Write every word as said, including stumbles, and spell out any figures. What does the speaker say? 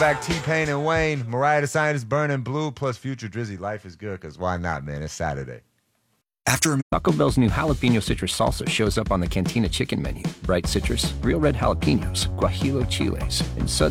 back T-Pain and Wayne. Mariah the Scientist, Burning Blue, plus Future Drizzy. Life is good, because why not, man? It's Saturday. After Taco Bell's new jalapeno citrus salsa shows up on the Cantina chicken menu. Bright citrus, real red jalapenos, guajillo chiles, and sud